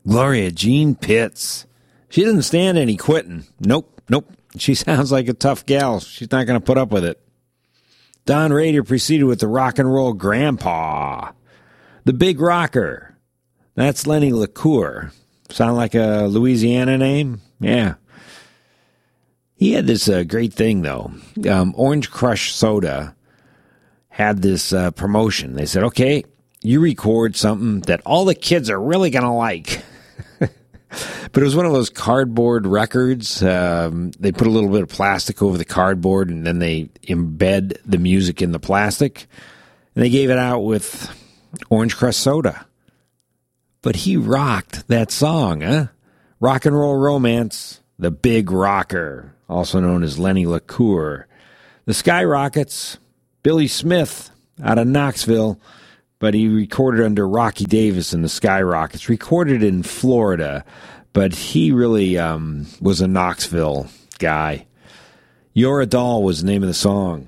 Gloria Jean Pitts. She doesn't stand any quitting. Nope. She sounds like a tough gal. She's not going to put up with it. Don Rader proceeded with the Rock and Roll Grandpa. The Big Rocker. That's Lenny LaCour. Sound like a Louisiana name? Yeah. He had this great thing, though. Orange Crush Soda had this promotion. They said, okay, you record something that all the kids are really going to like. But it was one of those cardboard records. They put a little bit of plastic over the cardboard, and then they embed the music in the plastic. And they gave it out with Orange Crush Soda. But he rocked that song, huh? Rock and Roll Romance, The Big Rocker, also known as Lenny LaCour. The Skyrockets, Billy Smith out of Knoxville, but he recorded under Rocky Davis and the Skyrockets. Recorded in Florida, but he really was a Knoxville guy. You're a Doll was the name of the song.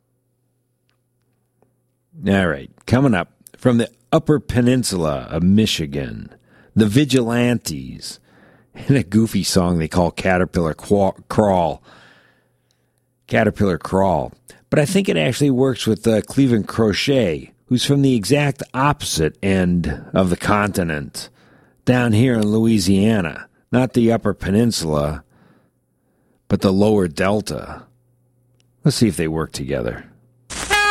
All right, coming up from the Upper Peninsula of Michigan, the Vigilantes, and a goofy song they call Caterpillar Crawl. Caterpillar Crawl. But I think it actually works with Cleveland Crochet, who's from the exact opposite end of the continent, down here in Louisiana. Not the Upper Peninsula, but the Lower Delta. Let's see if they work together.